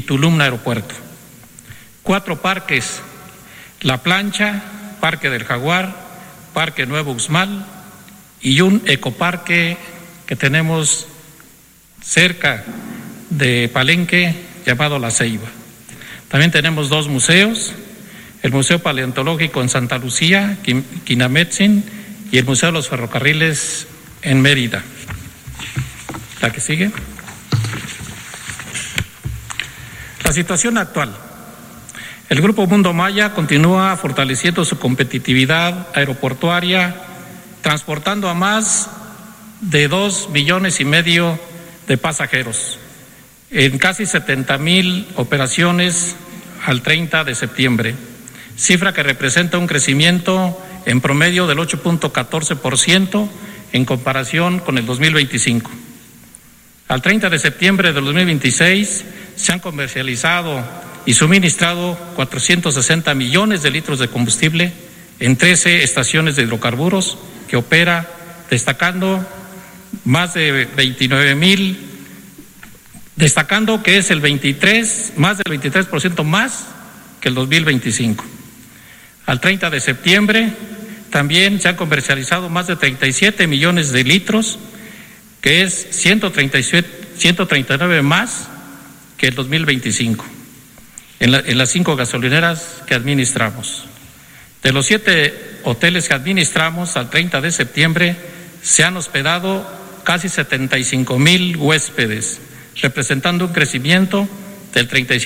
Tulum Aeropuerto. 4 parques: La Plancha, Parque del Jaguar, Parque Nuevo Uxmal y un ecoparque que tenemos cerca de Palenque llamado La Ceiba. También tenemos 2 museos: el Museo Paleontológico en Santa Lucía, Quinametzin, y el Museo de los Ferrocarriles en Mérida. La que sigue. La situación actual. El Grupo Mundo Maya continúa fortaleciendo su competitividad aeroportuaria, transportando a más de 2,5 millones de pasajeros en casi 70,000 operaciones al 30 de septiembre, cifra que representa un crecimiento en promedio del 8.14% en comparación con el 2025. Al 30 de septiembre del 2026 se han comercializado y suministrado 460 millones de litros de combustible en 13 estaciones de hidrocarburos que opera, destacando más de 29,000, destacando que es más del 23% más que el 2025. Al 30 de septiembre también se han comercializado más de 37 millones de litros, que es 139 más que el 2025, en las 5 gasolineras que administramos. De los 7 hoteles que administramos, al 30 de septiembre se han hospedado casi 75,000 huéspedes, representando un crecimiento del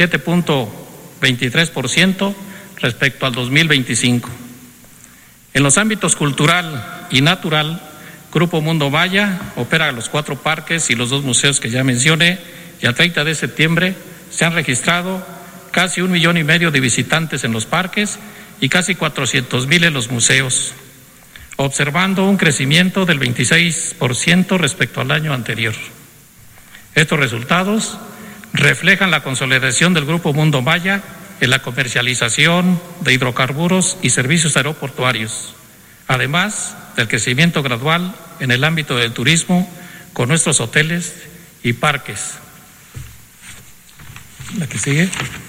37.23% respecto al 2025. En los ámbitos cultural y natural, Grupo Mundo Maya opera los 4 parques y los 2 museos que ya mencioné, y al 30 de septiembre se han registrado casi 1,5 millones de visitantes en los parques y casi 400,000 en los museos, observando un crecimiento del 26% respecto al año anterior. Estos resultados reflejan la consolidación del Grupo Mundo Maya en la comercialización de hidrocarburos y servicios aeroportuarios, además del crecimiento gradual en el ámbito del turismo con nuestros hoteles y parques. La que sigue.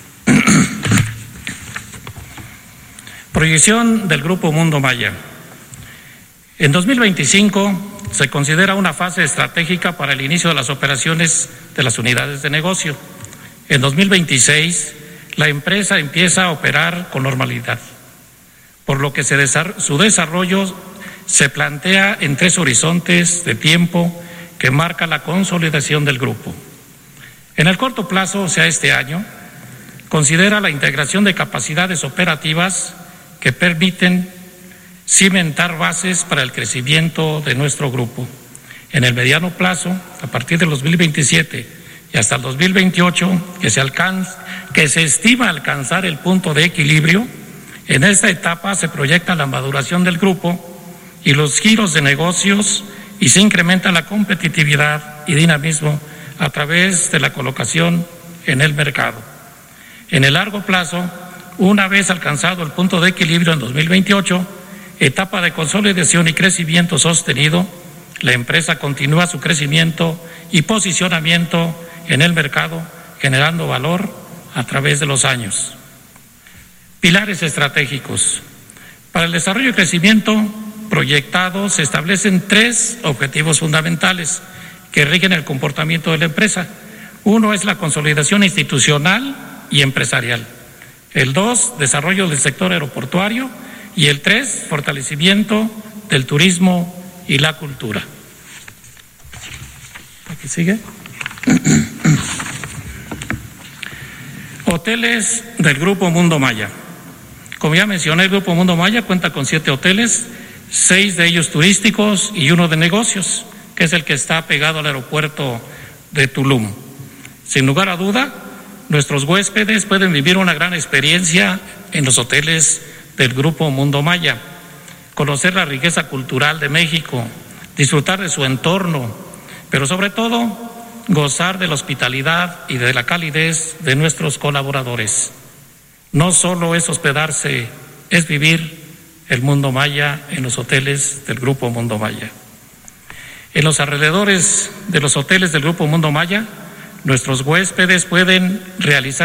Proyección del Grupo Mundo Maya. En 2025 se considera una fase estratégica para el inicio de las operaciones de las unidades de negocio. En 2026 la empresa empieza a operar con normalidad, por lo que su desarrollo se plantea en 3 horizontes de tiempo que marca la consolidación del grupo. En el corto plazo, o sea, este año, considera la integración de capacidades operativas que permiten cimentar bases para el crecimiento de nuestro grupo. En el mediano plazo, a partir del 2027 y hasta el 2028, que se estima alcanzar el punto de equilibrio, en esta etapa se proyecta la maduración del grupo y los giros de negocios, y se incrementa la competitividad y dinamismo a través de la colocación en el mercado. En el largo plazo, una vez alcanzado el punto de equilibrio en 2028, etapa de consolidación y crecimiento sostenido, la empresa continúa su crecimiento y posicionamiento en el mercado, generando valor a través de los años. Pilares estratégicos. Para el desarrollo y crecimiento proyectado se establecen 3 objetivos fundamentales que rigen el comportamiento de la empresa. 1 es la consolidación institucional y empresarial. El 2, desarrollo del sector aeroportuario. Y el 3, fortalecimiento del turismo y la cultura. Aquí sigue. Hoteles del Grupo Mundo Maya. Como ya mencioné, el Grupo Mundo Maya cuenta con 7 hoteles, 6 de ellos turísticos y 1 de negocios, que es el que está pegado al aeropuerto de Tulum. Sin lugar a duda, nuestros huéspedes pueden vivir una gran experiencia en los hoteles del Grupo Mundo Maya, conocer la riqueza cultural de México, disfrutar de su entorno, pero sobre todo gozar de la hospitalidad y de la calidez de nuestros colaboradores. No solo es hospedarse, es vivir el Mundo Maya en los hoteles del Grupo Mundo Maya. En los alrededores de los hoteles del Grupo Mundo Maya, nuestros huéspedes pueden realizar